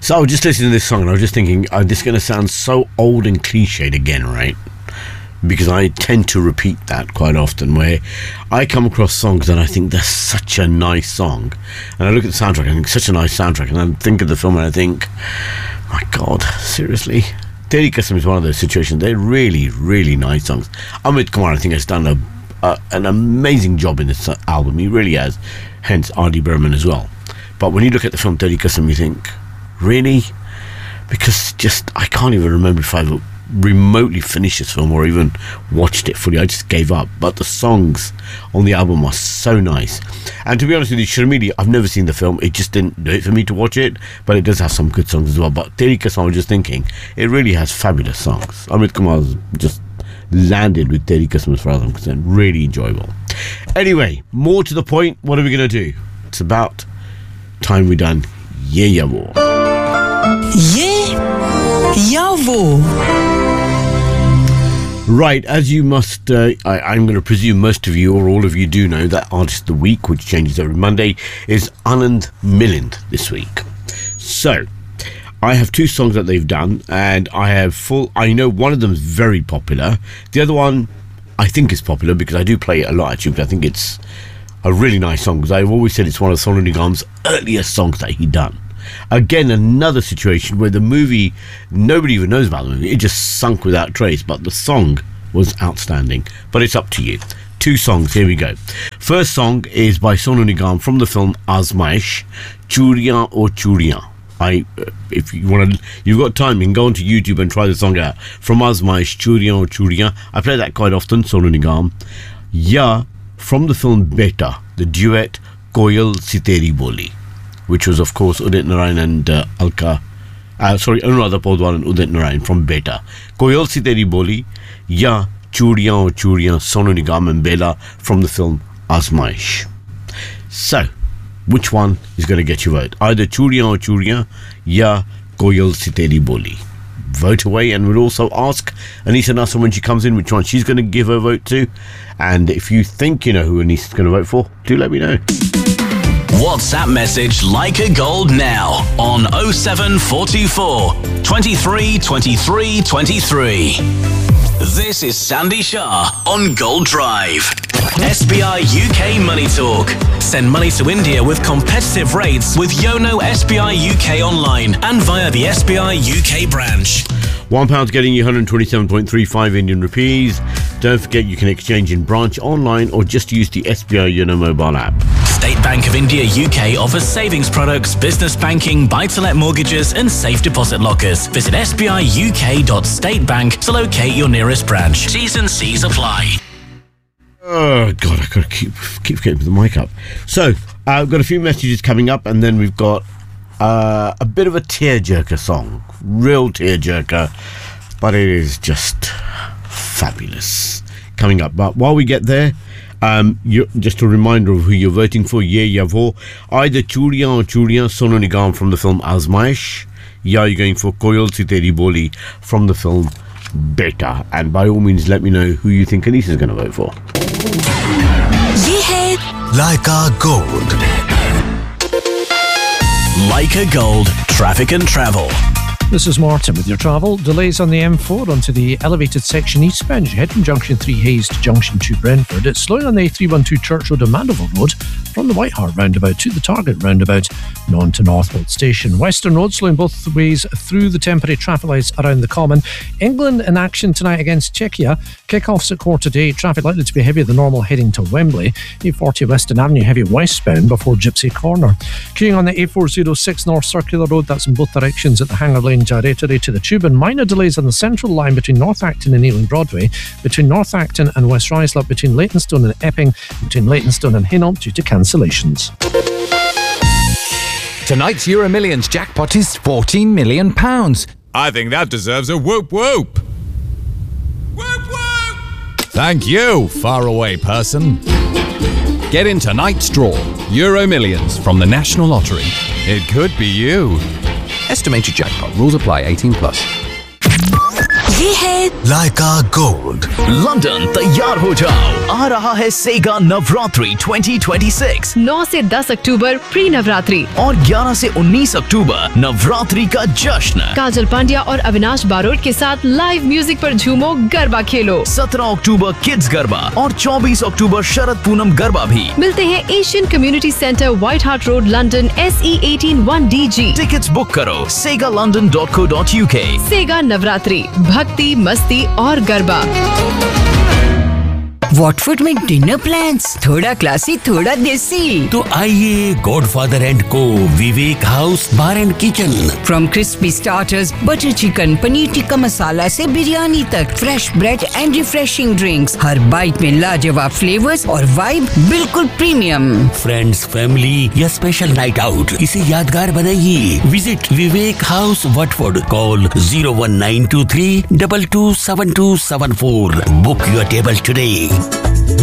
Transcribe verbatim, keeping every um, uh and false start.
So I was just listening to this song and I was just thinking, oh, this is going to sound so old and cliched again, right? Because I tend to repeat that quite often, where I come across songs and I think that's such a nice song. And I look at the soundtrack and I think such a nice soundtrack. And I think of the film and I think, my God, seriously? Teri Kasam is one of those situations. They're really, really nice songs. Amit Kumar, I think, has done a, a, an amazing job in this album. He really has. Hence, R D Burman as well. But when you look at the film Teri Kasam, you think, really? Because just, I can't even remember if I've remotely finished this film or even watched it fully. I just gave up. But the songs on the album are so nice. And to be honest with you, Sharmili, I've never seen the film. It just didn't do it for me to watch it. But it does have some good songs as well. But Teri Kasam, I was just thinking, it really has fabulous songs. Amit Kumar's just landed with Teri Kasam as far as I'm concerned. Really enjoyable. Anyway, more to the point, what are we going to do? It's about time we done Ye Ya Wo. Ye Ya Wo. Right, as you must, uh, I, I'm going to presume most of you or all of you do know that Artist of the Week, which changes every Monday, is Anand Milind this week. So, I have two songs that they've done, and I have full, I know one of them is very popular. The other one, I think is popular because I do play it a lot actually, because I think it's a really nice song, because I've always said it's one of Sonu Nigam's earliest songs that he done. Again, another situation where the movie, nobody even knows about the movie. It just sunk without trace, but the song was outstanding. But it's up to you. Two songs, here we go. First song is by Sonu Nigam from the film Azmaish, Churiyan or Churiyan. I, uh, if you want to, you've got time, you can go onto YouTube and try the song out. From Azmaish, Churiyan or Churiyan. I play that quite often, Sonu Nigam. Ya, from the film Beta, the duet Koyal Si Teri Boli, which was, of course, Udit Narayan and uh, Alka, uh, sorry, Anuradha Podwal and Udit Narayan from Beta. Koyal Si Teri Boli, Ya, Churiyan or Churiyan, Sonu Nigam and Bela from the film Azmaish. So, which one is going to get your vote? Either Churiyan or Churiyan, Ya, Koyal Si Teri Boli. Vote away, and we'll also ask Anisa Nassar when she comes in which one she's going to give her vote to. And if you think you know who Anisa's going to vote for, do let me know. WhatsApp message Leica Gold now on oh seven four two four, twenty-three, twenty-three, twenty-three. This is Sandy Shah on Gold Drive. S B I U K Money Talk. Send money to India with competitive rates with Yono S B I U K online and via the S B I U K branch. One pound's getting you one hundred twenty-seven point three five Indian rupees. Don't forget you can exchange in branch, online, or just use the S B I Yono mobile app. State Bank of India U K offers savings products, business banking, buy-to-let mortgages and safe deposit lockers. Visit s b i u k dot state bank to locate your nearest branch. T's and C's apply. Oh, God, I've got to keep, keep getting the mic up. So, uh, I've got a few messages coming up, and then we've got uh, a bit of a tearjerker song. Real tearjerker, but it is just fabulous coming up. But while we get there, um, you, just a reminder of who you're voting for. Ye Ya Wo. Either Churiyan or Churiyan, Sonu Nigam from the film Azmaish. Ya, you're going for Koyal Si Teri Boli from the film Beta. And by all means, let me know who you think Anisa's going to vote for. Ye hai Leica Gold. Leica Gold, traffic and travel. This is Martin with your travel. Delays on the M four onto the elevated section eastbound as you head from Junction three Hayes to Junction two Brentford. It's slowing on the A three twelve Church Road and Mandeville Road from the White Hart roundabout to the Target roundabout and on to Northwold Station. Western Road slowing both ways through the temporary traffic lights around the Common. England in action tonight against Czechia. Kick-offs at quarter to eight. Traffic likely to be heavier than normal heading to Wembley. A forty Western Avenue heavy westbound before Gypsy Corner. Queuing on the A four oh six North Circular Road, that's in both directions at the Hanger Lane Gyratory to the Tube, and minor delays on the central line between North Acton and Ealing Broadway, between North Acton and West Ruislip, between Leytonstone and Epping, between Leytonstone and Hainault due to cancellations. Tonight's Euro Millions jackpot is fourteen million pounds. I think that deserves a whoop whoop. Whoop whoop! Thank you, faraway person. Get in tonight's draw. Euro Millions from the National Lottery. It could be you. Estimated jackpot. Rules apply. eighteen plus. Ye है लाइका gold. London तैयार हो जाओ, आ रहा है सेगा Navratri twenty twenty six. नौ से दस अक्टूबर pre Navratri और ग्यारह से उन्नीस अक्टूबर नवरात्रि का जश्न। काजल पांड्या और अविनाश बारोट के साथ लाइव म्यूजिक पर झूमो, गरबा खेलो। सत्रह अक्टूबर किड्स गरबा और चौबीस अक्टूबर शरद पूनम गरबा भी। मिलते हैं Asian community centre, white heart road, London, S E eighteen one D G. Tickets book करो सेगा London dot co dot U के। सेगा नवरात्रि, भक्ति, मस्ती और गरबा। वॉटफोर्ड में डिनर प्लान्स, थोड़ा क्लासी थोड़ा देसी। तो आइए गॉडफादर एंड को, विवेक house bar and kitchen. From crispy starters, butter chicken, paneer tikka masala से बिरयानी तक, fresh bread and refreshing drinks. Her bite में लाजवाब फ्लेवर्स और वाइब बिल्कुल प्रीमियम। फ्रेंड्स, फैमिली या स्पेशल नाइट आउट, इसे यादगार बनाइए। Visit Vivek house Watford. Call zero one nine to three double two seven to seven four. Book your table today.